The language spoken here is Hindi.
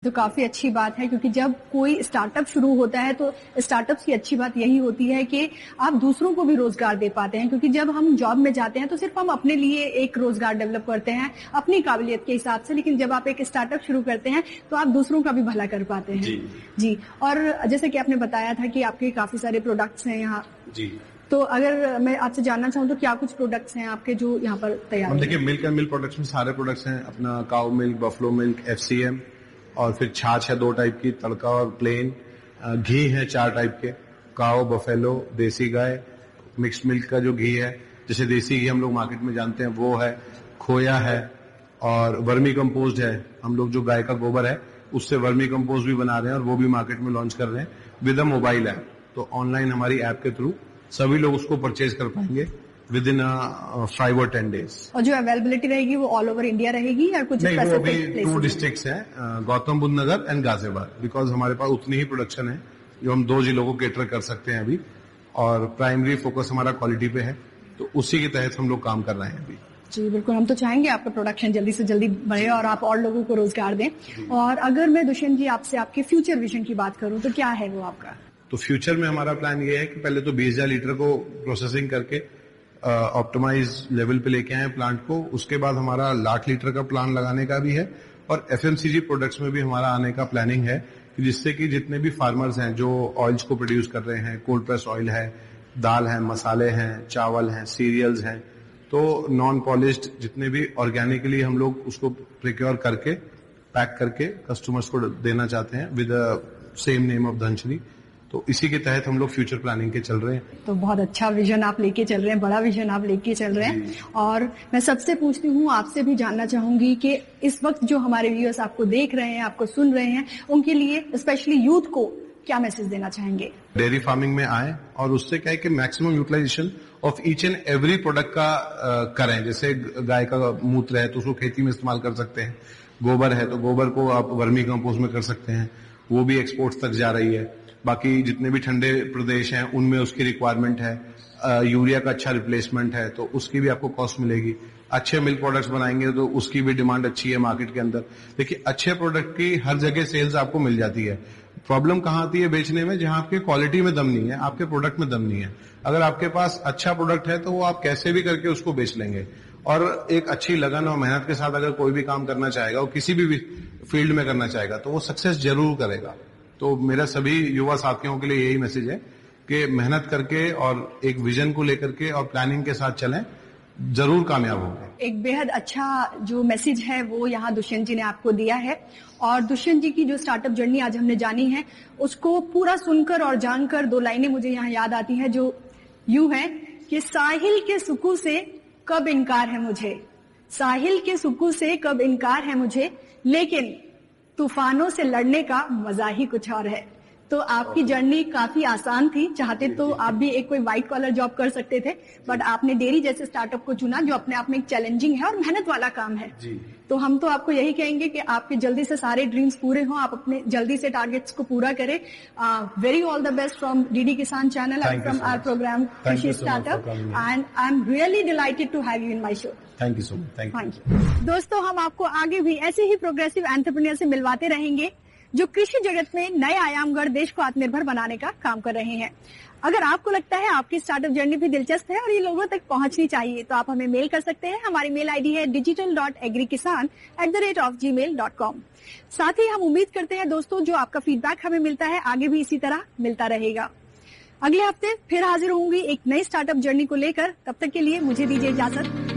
तो काफी अच्छी बात है, क्योंकि जब कोई स्टार्टअप शुरू होता है तो स्टार्टअप की अच्छी बात यही होती है कि आप दूसरों को भी रोजगार दे पाते हैं। क्योंकि जब हम जॉब में जाते हैं तो सिर्फ हम अपने लिए एक रोजगार डेवलप करते हैं अपनी काबिलियत के हिसाब से, लेकिन जब आप एक स्टार्टअप शुरू करते हैं तो आप दूसरों का भी भला कर पाते हैं। जी। और जैसे कि आपने बताया था कि आपके काफी सारे प्रोडक्ट्स हैं यहाँ। जी। तो अगर मैं आपसे जानना चाहूँ तो क्या कुछ प्रोडक्ट्स हैं आपके जो यहाँ पर तैयार हम देखिए, मिल्क एंड मिल्क प्रोडक्ट्स में सारे प्रोडक्ट्स हैं। अपना cow milk, buffalo milk, FCM, और फिर छाछ है 2 टाइप की, तड़का और प्लेन। घी है 4 टाइप के, काओ, बफेलो, देसी गाय। मिक्स्ड मिल्क का जो घी है, जैसे देसी घी हम लोग मार्केट में जानते हैं वो है, खोया है, और वर्मी कंपोस्ट है। हम लोग जो गाय का गोबर है उससे वर्मी कंपोस्ट भी बना रहे हैं और वो भी मार्केट में लॉन्च कर रहे हैं विद अ मोबाइल ऐप। तो ऑनलाइन हमारी ऐप के थ्रू सभी लोग उसको परचेज कर पाएंगे विद इन 5 or 10 days। और जो अवेलेबिलिटी रहेगी वो ऑल ओवर इंडिया रहेगी या कुछ नहीं? वो अभी 2 डिस्ट्रिक्ट्स हैं, गौतम बुद्ध नगर एंड गाजियाबाद, बिकॉज हमारे पास उतनी ही प्रोडक्शन है जो हम 2 जिलों को केटर कर सकते हैं अभी, और प्राइमरी फोकस हमारा क्वालिटी पे है, तो उसी के तहत हम लोग काम कर रहे हैं अभी। जी बिल्कुल, हम तो चाहेंगे आपका प्रोडक्शन जल्दी से जल्दी बढ़े और आप और लोगों को रोजगार दें। और अगर मैं दुष्यंत जी आपसे आपके फ्यूचर विजन की बात करूं तो क्या है वो आपका? तो फ्यूचर में हमारा प्लान ये है कि पहले तो 20,000 लीटर को प्रोसेसिंग करके ऑप्टिमाइज लेवल पे लेके आए प्लांट को। उसके बाद हमारा 1,00,000 लीटर का प्लान लगाने का भी है, और FMCG प्रोडक्ट्स में भी हमारा आने का प्लानिंग है, जिससे कि जितने भी फार्मर्स हैं जो ऑयल्स को प्रोड्यूस कर रहे हैं, कोल्ड प्रेस ऑयल है, दाल है, मसाले हैं, चावल हैं, सीरियल्स हैं, तो नॉन पॉलिश्ड जितने भी ऑर्गेनिकली हम लोग उसको प्रिक्योर करके पैक करके कस्टमर्स को देना चाहते हैं with same name of Dhanashree. तो इसी के तहत हम लोग फ्यूचर प्लानिंग के चल रहे हैं। तो बहुत अच्छा विजन आप लेके चल रहे हैं, बड़ा विजन आप लेके चल रहे हैं। और मैं सबसे पूछती हूँ, आपसे भी जानना चाहूंगी कि इस वक्त जो हमारे व्यूअर्स आपको देख रहे हैं, आपको सुन रहे हैं, उनके लिए स्पेशली यूथ को क्या मैसेज देना चाहेंगे? डेयरी फार्मिंग में आए और उससे क्या है कि maximum utilisation of each and every product का करें। जैसे गाय का मूत्र है तो उसको खेती में इस्तेमाल कर सकते हैं, गोबर है तो गोबर को आप वर्मी कंपोस्ट में कर सकते हैं, वो भी एक्सपोर्ट्स तक जा रही है। बाकी जितने भी ठंडे प्रदेश हैं उनमें उसकी रिक्वायरमेंट है, यूरिया का अच्छा रिप्लेसमेंट है तो उसकी भी आपको कॉस्ट मिलेगी। अच्छे मिल्क प्रोडक्ट्स बनाएंगे तो उसकी भी डिमांड अच्छी है मार्केट के अंदर। देखिए, अच्छे प्रोडक्ट की हर जगह सेल्स आपको मिल जाती है। प्रॉब्लम कहाँ आती है बेचने में? जहां आपके क्वालिटी में दम नहीं है, आपके प्रोडक्ट में दम नहीं है। अगर आपके पास अच्छा प्रोडक्ट है तो वो आप कैसे भी करके उसको बेच लेंगे। और एक अच्छी लगन और मेहनत के साथ अगर कोई भी काम करना चाहेगा, वो किसी भी फील्ड में करना चाहेगा, तो वो सक्सेस जरूर करेगा। तो मेरा सभी युवा साथियों के लिए यही मैसेज है कि मेहनत करके और एक विजन को लेकर के और प्लानिंग के साथ चलें, जरूर कामयाब होंगे। एक बेहद अच्छा जो मैसेज है वो यहाँ दुष्यंत जी ने आपको दिया है। और दुष्यंत जी की जो स्टार्टअप जर्नी आज हमने जानी है, उसको पूरा सुनकर और जानकर 2 लाइनें मुझे यहाँ याद आती हैं जो यूं है कि साहिल के सुकून से कब इनकार है मुझे, साहिल के सुकून से कब इनकार है मुझे, लेकिन तूफानों से लड़ने का मजा ही कुछ और है। तो आपकी जर्नी काफी आसान थी, चाहते तो आप भी एक कोई व्हाइट कॉलर जॉब कर सकते थे, बट आपने डेयरी जैसे स्टार्टअप को चुना जो अपने आप में एक चैलेंजिंग है और मेहनत वाला काम है। तो हम तो आपको यही कहेंगे कि आपके जल्दी से सारे ड्रीम्स पूरे हों, आप अपने जल्दी से टारगेट्स को पूरा करें। Very all the best from DD किसान channel and from our programme कृषि startup, and I am really delighted to have you in my show. Thank you so much. Thank you. दोस्तों, हम आपको आगे भी ऐसे ही प्रोग्रेसिव एंटरप्रेन्योर से मिलवाते रहेंगे जो कृषि जगत में नए आयाम गढ़ देश को आत्मनिर्भर बनाने का काम कर रहे हैं। अगर आपको लगता है आपकी स्टार्टअप जर्नी भी दिलचस्प है और ये लोगों तक पहुंचनी चाहिए, तो आप हमें मेल कर सकते हैं। हमारी मेल आईडी है digital.agrikisan@gmail.com। साथ ही हम उम्मीद करते हैं दोस्तों, जो आपका फीडबैक हमें मिलता है आगे भी इसी तरह मिलता रहेगा। अगले हफ्ते फिर हाजिर होंगी एक नई स्टार्टअप जर्नी को लेकर। तब तक के लिए मुझे दीजिए इजाजत।